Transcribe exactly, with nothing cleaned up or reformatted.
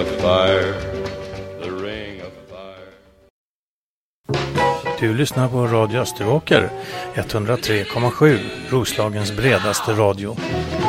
of fire, the ring of fire. Du lyssnar på Radio Österåker, etthundratre komma sju, Roslagens bredaste radio.